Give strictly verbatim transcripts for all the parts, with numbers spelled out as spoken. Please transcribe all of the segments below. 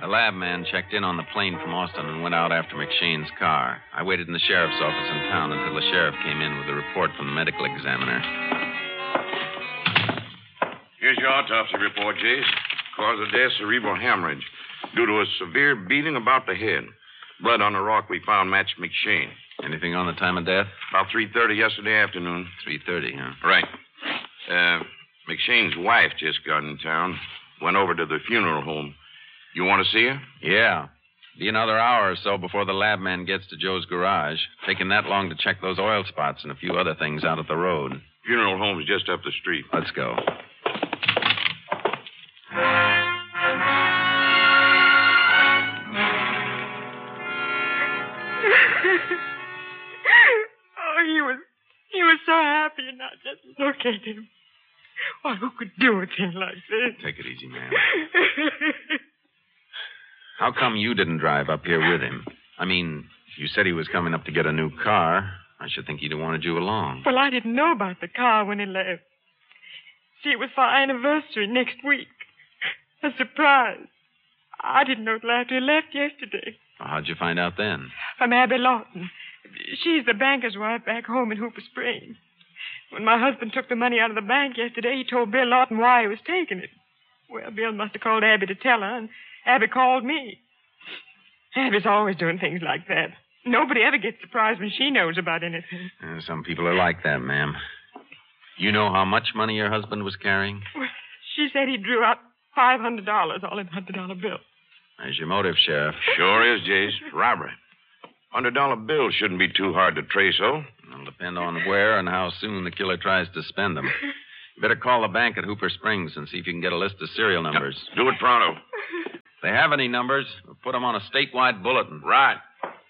lab man checked in on the plane from Austin and went out after McShane's car. I waited in the sheriff's office in town until the sheriff came in with a report from the medical examiner. Here's your autopsy report, Jace. Cause of death, cerebral hemorrhage. Due to a severe beating about the head. Blood on the rock we found matched McShane. Anything on the time of death? About three thirty yesterday afternoon. three thirty, huh? Right. Uh, McShane's wife just got in town. Went over to the funeral home. You want to see her? Yeah. Be another hour or so before the lab man gets to Joe's garage. Taking that long to check those oil spots and a few other things out at the road. Funeral home's just up the street. Let's go. Oh, he was, he was so happy and I just look at him. Why, who could do a thing like this? Take it easy, man. How come you didn't drive up here with him? I mean, you said he was coming up to get a new car. I should think he'd have wanted you along. Well, I didn't know about the car when he left. See, it was for our anniversary next week. A surprise. I didn't know till after he left yesterday. Well, how'd you find out then? From Abby Lawton. She's the banker's wife back home in Hooper Springs. When my husband took the money out of the bank yesterday, he told Bill Lawton why he was taking it. Well, Bill must have called Abby to tell her, and Abby called me. Abby's always doing things like that. Nobody ever gets surprised when she knows about anything. Uh, some people are like that, ma'am. You know how much money your husband was carrying? Well, she said he drew out five hundred dollars, all in one hundred dollar bills. There's your motive, Sheriff. Sure is, Jace. Robbery. one hundred dollar bills shouldn't be too hard to trace, oh? It'll depend on where and how soon the killer tries to spend them. You better call the bank at Hooper Springs and see if you can get a list of serial numbers. Yep. Do it pronto. If they have any numbers, we'll put them on a statewide bulletin. Right.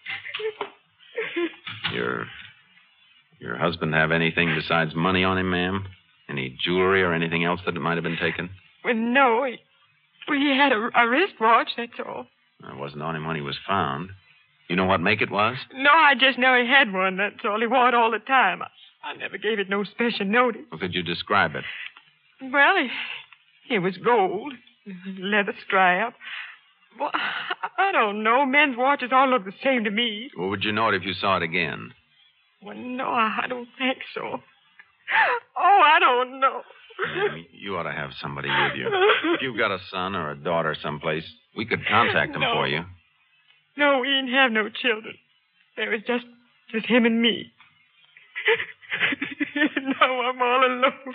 Your, your husband have anything besides money on him, ma'am? Any jewelry or anything else that might have been taken? Well, no. He, well, he had a, a wristwatch, that's all. It wasn't on him when he was found. You know what make it was? No, I just know he had one, that's all. He wore it all the time. I, I never gave it no special notice. Well, could you describe it? Well, it, it was gold, leather strap. Well, I don't know. Men's watches all look the same to me. Well, would you know it if you saw it again? Well, no, I don't think so. Oh, I don't know. Yeah, you ought to have somebody with you. If you've got a son or a daughter someplace, we could contact them no. for you. No, we didn't have no children. There was just, just him and me. Now I'm all alone.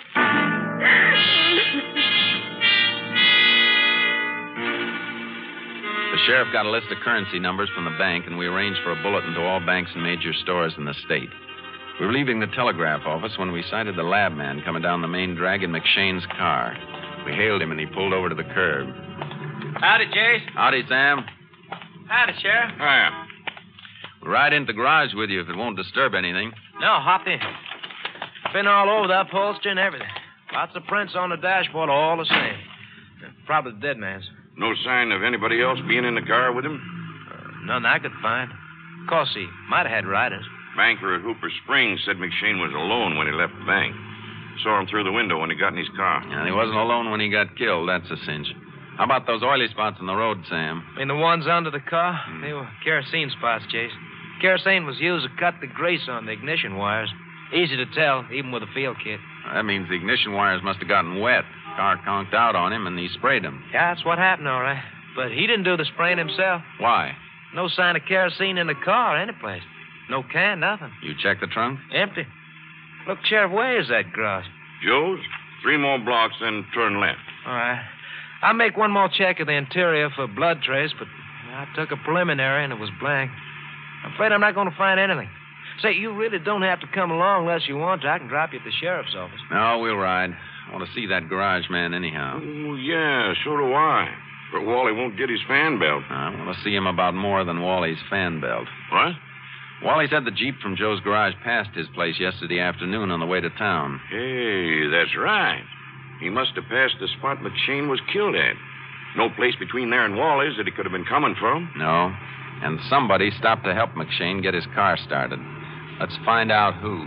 The sheriff got a list of currency numbers from the bank, and we arranged for a bulletin to all banks and major stores in the state. We were leaving the telegraph office when we sighted the lab man coming down the main drag in McShane's car. We hailed him, and he pulled over to the curb. Howdy, Jace. Howdy, Sam. Howdy, Sheriff. Hiya. We'll ride into the garage with you if it won't disturb anything. No, hop in. Been all over the upholstery and everything. Lots of prints on the dashboard, all the same. Probably the dead man's. No sign of anybody else being in the car with him? Uh, none I could find. Of course, he might have had riders. Banker at Hooper Springs said McShane was alone when he left the bank. Saw him through the window when he got in his car. And he wasn't alone when he got killed, that's a cinch. How about those oily spots on the road, Sam? I mean, the ones under the car? Hmm. They were kerosene spots, Jace. Kerosene was used to cut the grease on the ignition wires. Easy to tell, even with a field kit. That means the ignition wires must have gotten wet. Car conked out on him, and he sprayed them. Yeah, that's what happened, all right. But he didn't do the spraying himself. Why? No sign of kerosene in the car or anyplace. No can, nothing. You checked the trunk? Empty. Look, Sheriff, where is that garage? Joe's? Three more blocks, then turn left. All right. I'll make one more check of the interior for blood trace, but I took a preliminary and it was blank. I'm afraid I'm not going to find anything. Say, you really don't have to come along unless you want to. I can drop you at the sheriff's office. No, we'll ride. I want to see that garage man anyhow. Oh, yeah, so do I. But Wally won't get his fan belt. I want to see him about more than Wally's fan belt. What? Wally said the Jeep from Joe's garage passed his place yesterday afternoon on the way to town. Hey, that's right. He must have passed the spot McShane was killed at. No place between there and Wally's that he could have been coming from. No. And somebody stopped to help McShane get his car started. Let's find out who.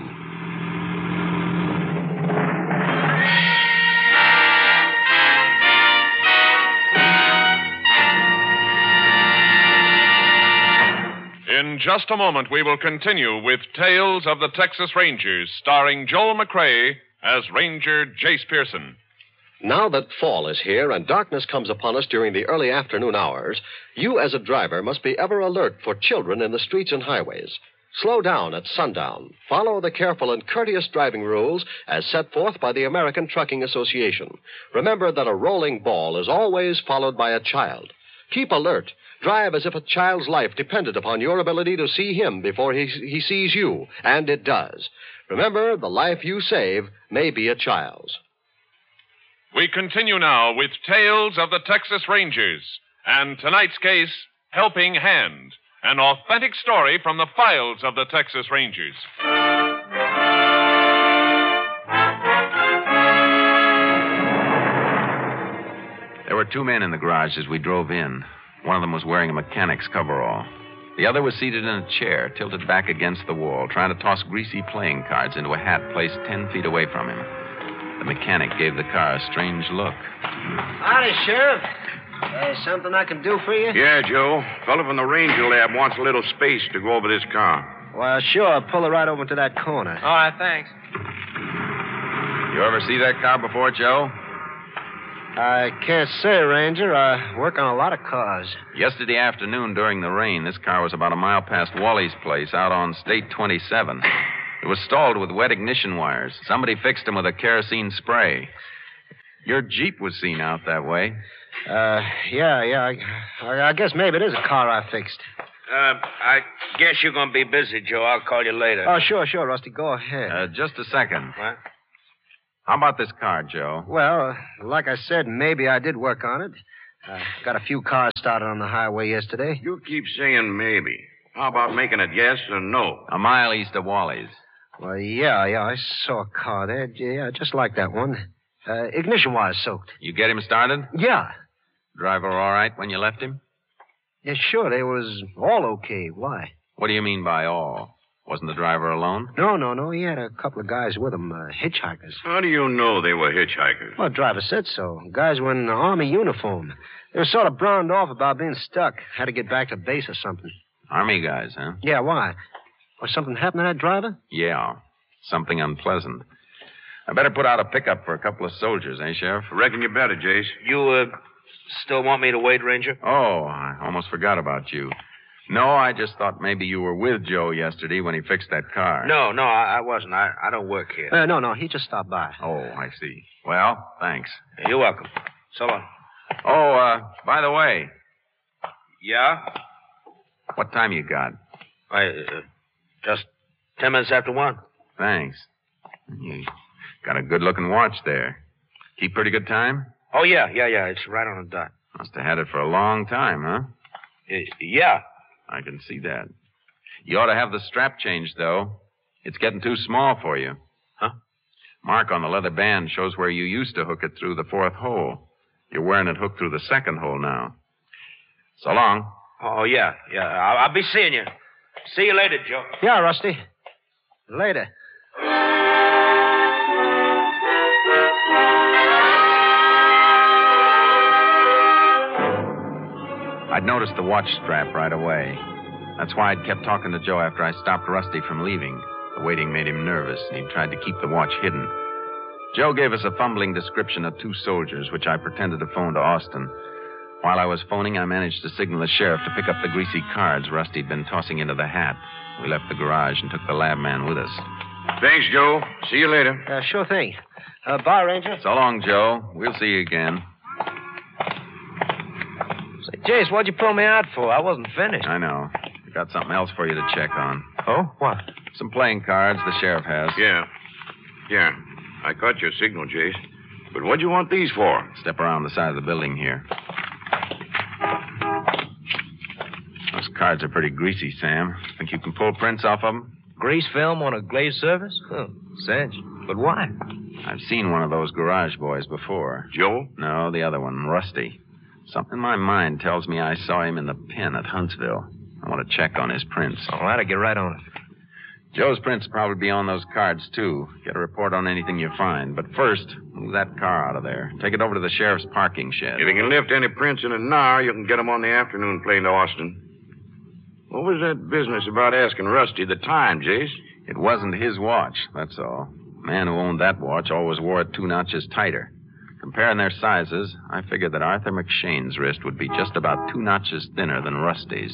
In just a moment, we will continue with Tales of the Texas Rangers, starring Joel McCrea as Ranger Jace Pearson. Now that fall is here and darkness comes upon us during the early afternoon hours, you as a driver must be ever alert for children in the streets and highways. Slow down at sundown. Follow the careful and courteous driving rules as set forth by the American Trucking Association. Remember that a rolling ball is always followed by a child. Keep alert. Drive as if a child's life depended upon your ability to see him before he, he sees you, and it does. Remember, the life you save may be a child's. We continue now with Tales of the Texas Rangers, and tonight's case, Helping Hand, an authentic story from the files of the Texas Rangers. There were two men in the garage as we drove in. One of them was wearing a mechanic's coverall. The other was seated in a chair, tilted back against the wall, trying to toss greasy playing cards into a hat placed ten feet away from him. The mechanic gave the car a strange look. Howdy, Sheriff. Uh, something I can do for you? Yeah, Joe. Fellow from the Ranger Lab wants a little space to go over this car. Well, sure. Pull it right over to that corner. All right, thanks. You ever see that car before, Joe? I can't say, Ranger. I work on a lot of cars. Yesterday afternoon during the rain, this car was about a mile past Wally's place out on State twenty-seven. It was stalled with wet ignition wires. Somebody fixed him with a kerosene spray. Your Jeep was seen out that way. Uh, yeah, yeah. I, I guess maybe it is a car I fixed. Uh, I guess you're going to be busy, Joe. I'll call you later. Oh, sure, sure, Rusty. Go ahead. Uh, just a second. What? How about this car, Joe? Well, uh, like I said, maybe I did work on it. Uh, got a few cars started on the highway yesterday. You keep saying maybe. How about making it yes or no? A mile east of Wally's. Well, yeah, yeah, I saw a car there. Yeah, just like that one. Uh, ignition wire soaked. You get him started? Yeah. Driver all right when you left him? Yeah, sure, they was all okay. Why? What do you mean by all? Wasn't the driver alone? No, no, no. He had a couple of guys with him, uh, hitchhikers. How do you know they were hitchhikers? Well, the driver said so. Guys were in an army uniform. They were sort of browned off about being stuck. Had to get back to base or something. Army guys, huh? Yeah, why? Was something happen to that driver? Yeah, something unpleasant. I better put out a pickup for a couple of soldiers, eh, Sheriff? Reckon you better, Jace. You, uh, still want me to wait, Ranger? Oh, I almost forgot about you. No, I just thought maybe you were with Joe yesterday when he fixed that car. No, no, I, I wasn't. I, I don't work here. Uh, no, no, he just stopped by. Oh, I see. Well, thanks. You're welcome. So long. Oh, uh, by the way, Yeah? what time you got? I, uh, just ten minutes after one. Thanks. You got a good-looking watch there. Keep pretty good time? Oh, yeah, yeah, yeah. It's right on the dot. Must have had it for a long time, huh? Uh, yeah. I can see that. You ought to have the strap changed, though. It's getting too small for you. Huh? Mark on the leather band shows where you used to hook it through the fourth hole. You're wearing it hooked through the second hole now. So long. Oh, yeah, yeah. I'll, I'll be seeing you. See you later, Joe. Yeah, Rusty. Later. I'd noticed the watch strap right away. That's why I'd kept talking to Joe after I stopped Rusty from leaving. The waiting made him nervous, and he tried to keep the watch hidden. Joe gave us a fumbling description of two soldiers, which I pretended to phone to Austin. While I was phoning, I managed to signal the sheriff to pick up the greasy cards Rusty'd been tossing into the hat. We left the garage and took the lab man with us. Thanks, Joe. See you later. Uh, sure thing. Uh, bye, Ranger. So long, Joe. We'll see you again. Say, Jace, what'd you pull me out for? I wasn't finished. I know. I got something else for you to check on. Oh? What? Some playing cards the sheriff has. Yeah. Yeah. I caught your signal, Jace. But what'd you want these for? Step around the side of the building here. Those cards are pretty greasy, Sam. Think you can pull prints off of them? Grease film on a glazed surface? Oh, cinch. But why? I've seen one of those garage boys before. Joe? No, the other one, Rusty. Something in my mind tells me I saw him in the pen at Huntsville. I want to check on his prints. All right, I'll get right on it. Joe's prints will probably be on those cards, too. Get a report on anything you find. But first, move that car out of there. Take it over to the sheriff's parking shed. If you can lift any prints in it now, you can get them on the afternoon plane to Austin. What was that business about asking Rusty the time, Jace? It wasn't his watch, that's all. The man who owned that watch always wore it two notches tighter. Comparing their sizes, I figured that Arthur McShane's wrist would be just about two notches thinner than Rusty's.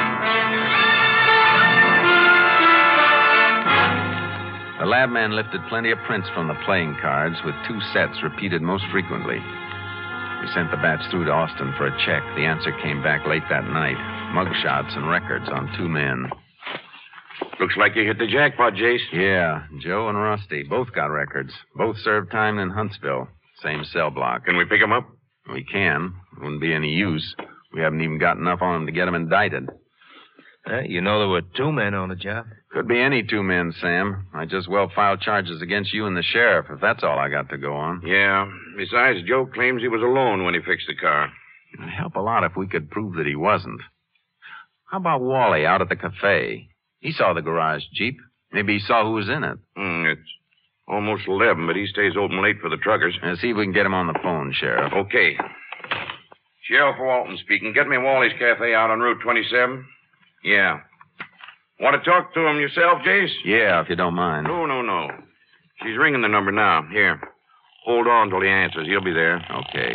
The lab man lifted plenty of prints from the playing cards with two sets repeated most frequently. We sent the batch through to Austin for a check. The answer came back late that night. Mugshots and records on two men. Looks like you hit the jackpot, Jace. Yeah, Joe and Rusty. Both got records. Both served time in Huntsville. Same cell block. Can we pick them up? We can. It wouldn't be any use. We haven't even got enough on them to get them indicted. Uh, you know there were two men on the job. Could be any two men, Sam. I just well filed charges against you and the sheriff, if that's all I got to go on. Yeah. Besides, Joe claims he was alone when he fixed the car. It'd help a lot if we could prove that he wasn't. How about Wally out at the cafe? He saw the garage Jeep. Maybe he saw who was in it. Mm, it's almost eleven, but he stays open late for the truckers. Uh, see if we can get him on the phone, Sheriff. Okay. Sheriff Walton speaking. Get me Wally's Cafe out on Route twenty-seven. Yeah. Want to talk to him yourself, Jace? Yeah, if you don't mind. No, no, no. She's ringing the number now. Here. Hold on till he answers. He'll be there. Okay.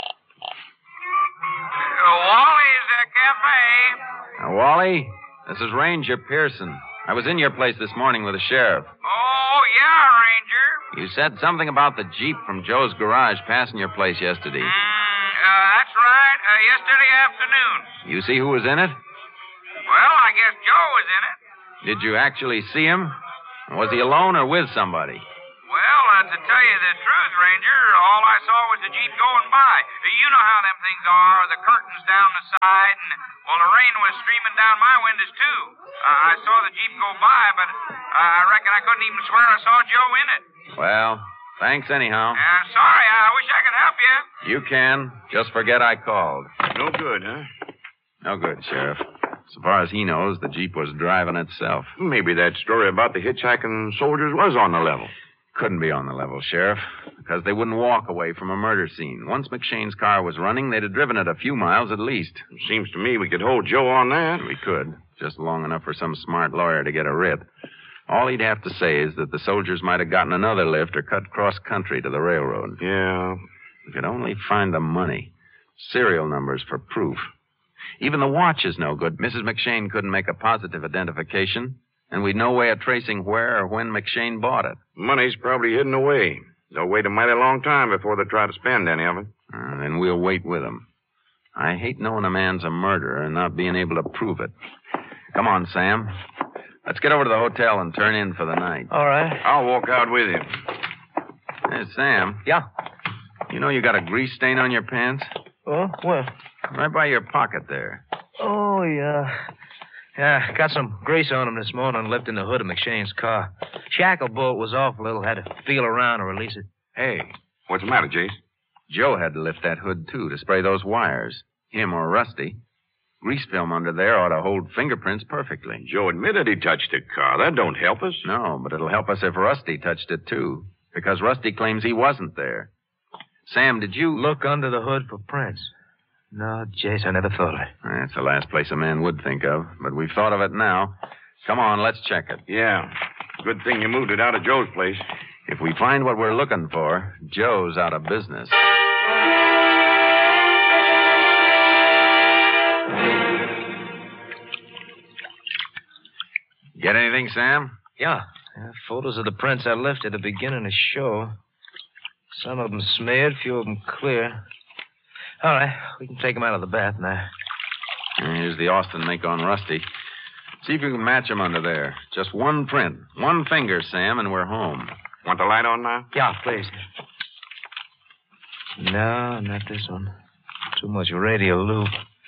Uh, Wally's uh, Cafe. Now, Wally, this is Ranger Pearson. I was in your place this morning with the sheriff. Oh, yeah, Ranger. You said something about the Jeep from Joe's garage passing your place yesterday. Mm, uh, that's right. Uh, yesterday afternoon. You see who was in it? Well, I guess Joe was in it. Did you actually see him? Was he alone or with somebody? Well, uh, to tell you the truth, Ranger, all I saw was the Jeep going by. You know how them things are, the curtains down the side, and, well, the rain was streaming down my windows, too. Uh, I saw the Jeep go by, but uh, I reckon I couldn't even swear I saw Joe in it. Well, thanks anyhow. Uh, sorry, I wish I could help you. You can. Just forget I called. No good, huh? No good, Sheriff. So far as he knows, the Jeep was driving itself. Maybe that story about the hitchhiking soldiers was on the level. Couldn't be on the level, Sheriff, because they wouldn't walk away from a murder scene. Once McShane's car was running, they'd have driven it a few miles at least. Seems to me we could hold Joe on that. We could, just long enough for some smart lawyer to get a writ. All he'd have to say is that the soldiers might have gotten another lift or cut cross country to the railroad. Yeah. We could only find the money. Serial numbers for proof. Even the watch is no good. Missus McShane couldn't make a positive identification, and we'd no way of tracing where or when McShane bought it. Money's probably hidden away. They'll wait a mighty long time before they try to spend any of it. Uh, then we'll wait with them. I hate knowing a man's a murderer and not being able to prove it. Come on, Sam. Let's get over to the hotel and turn in for the night. All right. I'll walk out with you. Hey, Sam. Yeah. You know you got a grease stain on your pants? Oh, where? Right by your pocket there. Oh, yeah. Yeah, got some grease on him this morning lifting the hood of McShane's car. Shackle bolt was off a little. Had to feel around to release it. Hey, What's the matter, Jace? Joe had to lift that hood, too, to spray those wires. Him or Rusty. Grease film under there ought to hold fingerprints perfectly. Joe admitted he touched the car. That don't help us. No, but it'll help us if Rusty touched it, too. Because Rusty claims he wasn't there. Sam, did you... Look under the hood for prints. No, Jace, I never thought of it. That's the last place a man would think of, but we've thought of it now. Come on, let's check it. Yeah. Good thing you moved it out of Joe's place. If we find what we're looking for, Joe's out of business. Get anything, Sam? Yeah. yeah. Photos of the prints I left at the beginning of the show. Some of them smeared, few of them clear. All right, we can take them out of the bath now. Here's the Austin make on Rusty. See if you can match them under there. Just one print. One finger, Sam, and we're home. Want the light on now? Yeah, please. No, not this one. Too much radio loop.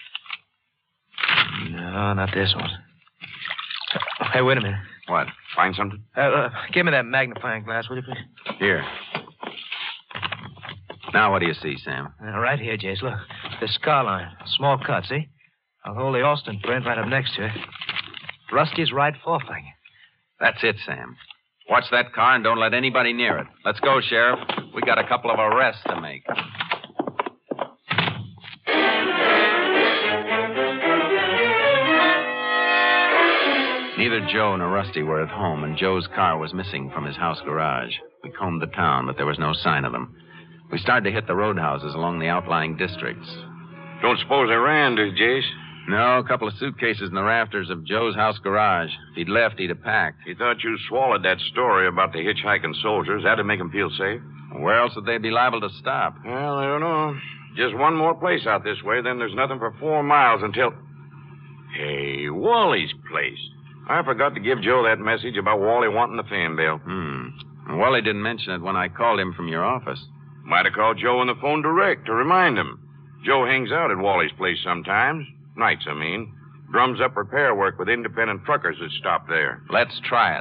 No, not this one. Hey, wait a minute. What? Find something? Uh, uh, give me that magnifying glass, will you, please? Here. Now what do you see, Sam? Uh, right here, Jace. Look. The scar line. Small cut, see? I'll hold the Austin print right up next to it. Rusty's right forefinger. That's it, Sam. Watch that car and don't let anybody near it. Let's go, Sheriff. We got a couple of arrests to make. Neither Joe nor Rusty were at home, and Joe's car was missing from his house garage. We combed the town, but there was no sign of them. We started to hit the roadhouses along the outlying districts. Don't suppose they ran, do you, Jace? No, a couple of suitcases in the rafters of Joe's house garage. If he'd left, he'd have packed. He thought you swallowed that story about the hitchhiking soldiers. That'd make him feel safe. Where else would they be liable to stop? Well, I don't know. Just one more place out this way, then there's nothing for four miles until... Hey, Wally's place. I forgot to give Joe that message about Wally wanting the fan belt. Hmm. Wally didn't mention it when I called him from your office. Might have called Joe on the phone direct to remind him. Joe hangs out at Wally's place sometimes. Nights, I mean. Drums up repair work with independent truckers that stop there. Let's try it.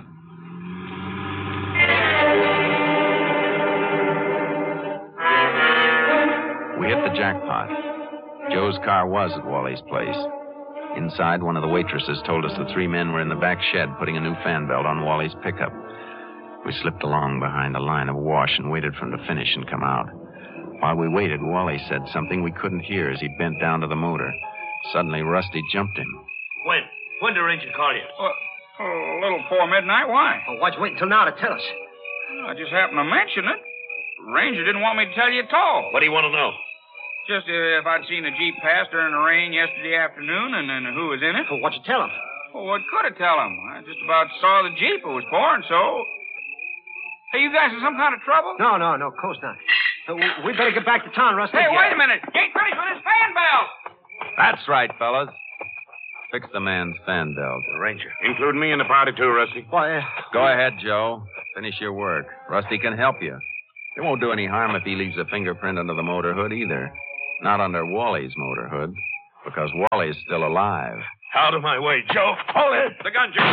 We hit the jackpot. Joe's car was at Wally's place. Inside, one of the waitresses told us the three men were in the back shed putting a new fan belt on Wally's pickup. We slipped along behind a line of wash and waited for him to finish and come out. While we waited, Wally said something we couldn't hear as he bent down to the motor. Suddenly, Rusty jumped him. When? When did the ranger call you? Well, a little before midnight. Why? Oh, why'd you wait until now to tell us? Well, I just happened to mention it. The ranger didn't want me to tell you at all. What do you want to know? Just uh, if I'd seen a Jeep pass during the rain yesterday afternoon and, and who was in it. Well, what'd you tell him? Well, what could I tell him? I just about saw the Jeep. It was pouring, so... Hey, you guys in some kind of trouble? No, no, no, of course not. Uh, we, we better get back to town, Rusty. Hey, wait a minute. You ain't finished with his fan belt. That's right, fellas. Fix the man's fan belt. The ranger. Include me in the party, too, Rusty. Why, uh, Go ahead, Joe. Finish your work. Rusty can help you. It won't do any harm if he leaves a fingerprint under the motor hood either. Not under Wally's motor hood, because Wally's still alive. out of my way, Joe. Hold it. The gun, Joe.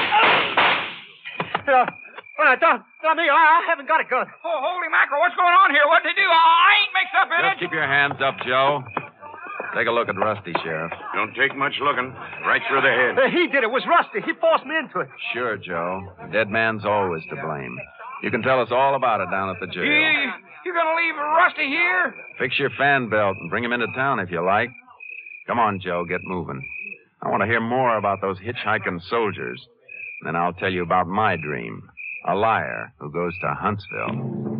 Uh, well, I don't, don't me. I, I haven't got a gun. Oh, holy mackerel, what's going on here? What'd they do? I ain't mixed up in Just it. keep your hands up, Joe. Take a look at Rusty, Sheriff. Don't take much looking. Right through the head. Uh, he did it. It was Rusty. He forced me into it. Sure, Joe. The dead man's always to blame. You can tell us all about it down at the jail. You, you gonna leave Rusty here? Fix your fan belt and bring him into town if you like. Come on, Joe, get moving. I want to hear more about those hitchhiking soldiers. Then I'll tell you about my dream. A liar who goes to Huntsville.